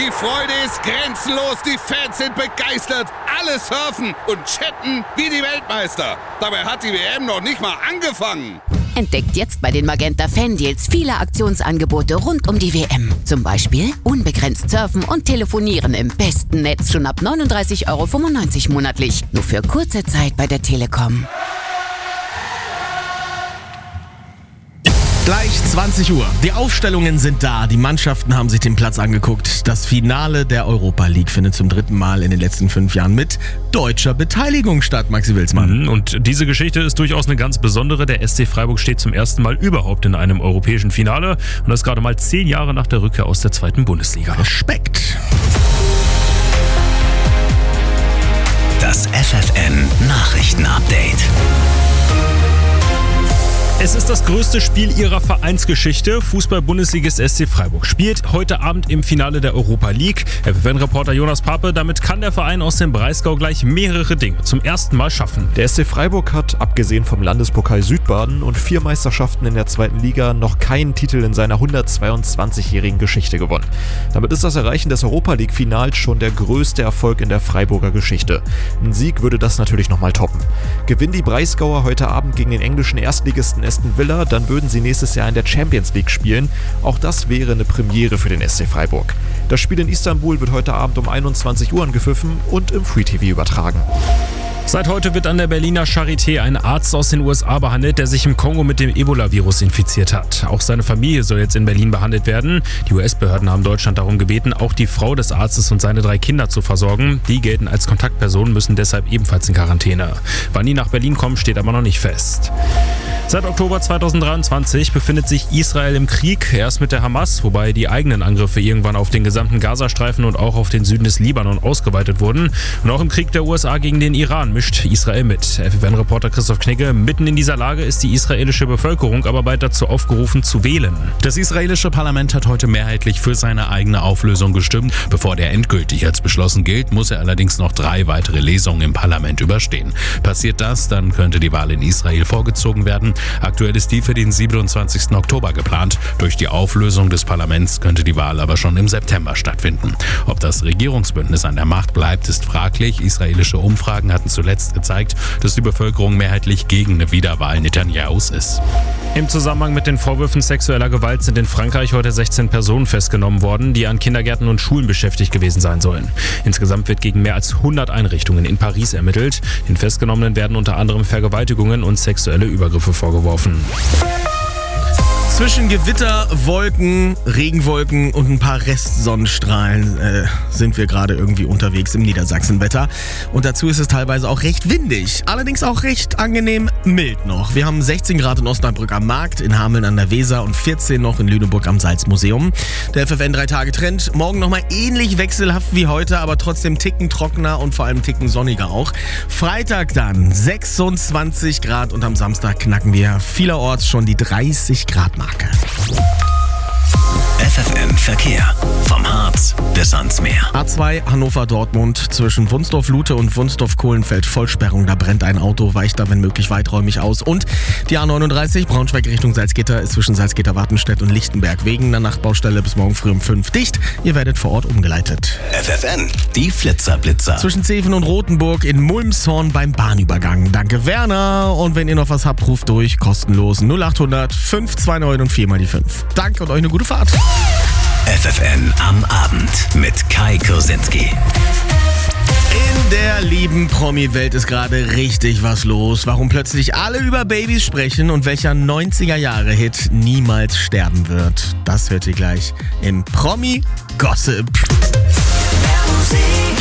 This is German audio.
Die Freude ist grenzenlos, die Fans sind begeistert, alle surfen und chatten wie die Weltmeister. Dabei hat die WM noch nicht mal angefangen. Entdeckt jetzt bei den Magenta Fan-Deals viele Aktionsangebote rund um die WM. Zum Beispiel unbegrenzt surfen und telefonieren im besten Netz schon ab 39,95 € monatlich. Nur für kurze Zeit bei der Telekom. Gleich 20 Uhr. Die Aufstellungen sind da. Die Mannschaften haben sich den Platz angeguckt. Das Finale der Europa League findet zum 3. Mal in den letzten 5 Jahren mit deutscher Beteiligung statt, Maxi Wilsmann. Und diese Geschichte ist durchaus eine ganz besondere. Der SC Freiburg steht zum ersten Mal überhaupt in einem europäischen Finale. Und das gerade mal 10 Jahre nach der Rückkehr aus der 2. Bundesliga. Respekt. Das FFN Nachrichtenupdate. Es ist das größte Spiel ihrer Vereinsgeschichte. Fußball-Bundesligist SC Freiburg spielt heute Abend im Finale der Europa League. FFN-Reporter Jonas Pape, damit kann der Verein aus dem Breisgau gleich mehrere Dinge zum ersten Mal schaffen. Der SC Freiburg hat, abgesehen vom Landespokal Südbaden und 4 Meisterschaften in der 2. Liga, noch keinen Titel in seiner 122-jährigen Geschichte gewonnen. Damit ist das Erreichen des Europa League-Finals schon der größte Erfolg in der Freiburger Geschichte. Ein Sieg würde das natürlich nochmal toppen. Gewinnen die Breisgauer heute Abend gegen den englischen Erstligisten Aston Villa, dann würden sie nächstes Jahr in der Champions League spielen. Auch das wäre eine Premiere für den SC Freiburg. Das Spiel in Istanbul wird heute Abend um 21 Uhr angepfiffen und im Free TV übertragen. Seit heute wird an der Berliner Charité ein Arzt aus den USA behandelt, der sich im Kongo mit dem Ebola-Virus infiziert hat. Auch seine Familie soll jetzt in Berlin behandelt werden. Die US-Behörden haben Deutschland darum gebeten, auch die Frau des Arztes und seine 3 Kinder zu versorgen. Die gelten als Kontaktpersonen, müssen deshalb ebenfalls in Quarantäne. Wann die nach Berlin kommen, steht aber noch nicht fest. Seit Oktober 2023 befindet sich Israel im Krieg, erst mit der Hamas, wobei die eigenen Angriffe irgendwann auf den gesamten Gazastreifen und auch auf den Süden des Libanon ausgeweitet wurden. Und auch im Krieg der USA gegen den Iran mischt Israel mit. FFN-Reporter Christoph Knigge, mitten in dieser Lage ist die israelische Bevölkerung aber bald dazu aufgerufen zu wählen. Das israelische Parlament hat heute mehrheitlich für seine eigene Auflösung gestimmt. Bevor der endgültig als beschlossen gilt, muss er allerdings noch 3 weitere Lesungen im Parlament überstehen. Passiert das, dann könnte die Wahl in Israel vorgezogen werden. Aktuell ist die für den 27. Oktober geplant. Durch die Auflösung des Parlaments könnte die Wahl aber schon im September stattfinden. Ob das Regierungsbündnis an der Macht bleibt, ist fraglich. Israelische Umfragen hatten zuletzt gezeigt, dass die Bevölkerung mehrheitlich gegen eine Wiederwahl Netanyahus ist. Im Zusammenhang mit den Vorwürfen sexueller Gewalt sind in Frankreich heute 16 Personen festgenommen worden, die an Kindergärten und Schulen beschäftigt gewesen sein sollen. Insgesamt wird gegen mehr als 100 Einrichtungen in Paris ermittelt. Den Festgenommenen werden unter anderem Vergewaltigungen und sexuelle Übergriffe vorgeworfen. Zwischen Gewitter, Wolken, Regenwolken und ein paar Restsonnenstrahlen sind wir gerade irgendwie unterwegs im Niedersachsenwetter. Und dazu ist es teilweise auch recht windig, allerdings auch recht angenehm mild noch. Wir haben 16 Grad in Osnabrück am Markt, in Hameln an der Weser und 14 noch in Lüneburg am Salzmuseum. Der FFN 3-Tage-Trend, morgen nochmal ähnlich wechselhaft wie heute, aber trotzdem ticken trockener und vor allem ticken sonniger auch. Freitag dann 26 Grad und am Samstag knacken wir vielerorts schon die 30 Grad Marke. FFN Verkehr. Vom Harz bis ans Meer. A2 Hannover-Dortmund zwischen Wunsdorf-Lute und Wunsdorf-Kohlenfeld Vollsperrung. Da brennt ein Auto, weicht da wenn möglich weiträumig aus. Und die A39 Braunschweig Richtung Salzgitter ist zwischen Salzgitter-Wartenstedt und Lichtenberg wegen einer Nachtbaustelle bis morgen früh um 5 dicht. Ihr werdet vor Ort umgeleitet. FFN, die Flitzer-Blitzer. Zwischen Zeven und Rothenburg in Mulmshorn beim Bahnübergang. Danke Werner. Und wenn ihr noch was habt, ruft durch. Kostenlos 0800 529 und 4 mal die 5. Danke und euch eine gute Fahrt. FFN am Abend mit Kai Kursinski. In der lieben Promi-Welt ist gerade richtig was los. Warum plötzlich alle über Babys sprechen und welcher 90er-Jahre-Hit niemals sterben wird. Das hört ihr gleich im Promi-Gossip. Musik.